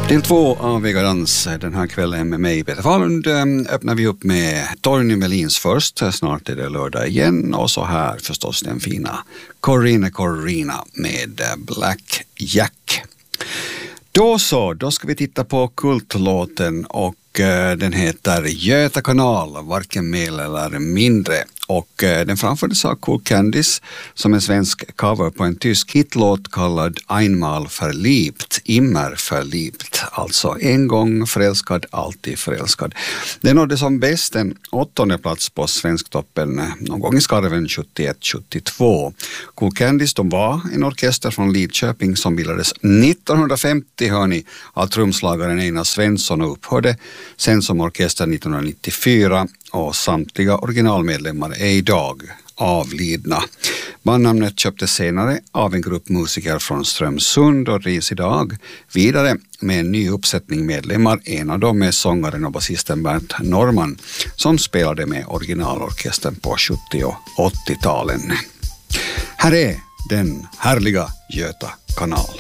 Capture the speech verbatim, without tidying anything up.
Del två av Vega Dans den här kvällen med mig, Peter Fahlund, öppnar vi upp med Torgny Melins först. Snart är det lördag igen och så här förstås den fina Corrina Corrina med Black Jack. Då så, då ska vi titta på kultlåten och den heter Göta kanal, varken mer eller mindre. Och den framfördes av Cool Candice som en svensk cover på en tysk hitlåt kallad Einmal verliebt, immer verliebt. Alltså en gång förälskad, alltid förälskad. Den nådde som bäst en åttonde plats på Svensktoppen någon gång i skarven sjuttioett sjuttiotvå. Cool Candice, de var en orkester från Lidköping som bildades nittonhundrafemtio, hörni, av trumslagaren Einar Svensson och upphörde sen som orkester nittonhundranittiofyra. Och samtliga originalmedlemmar är idag avlidna. Bandnamnet köptes senare av en grupp musiker från Strömsund och drivs idag vidare med en ny uppsättning medlemmar. En av dem är sångaren och basisten Bernt Norman som spelade med originalorkestern på sjuttio- och åttio-talen. Här är den härliga Göta kanal.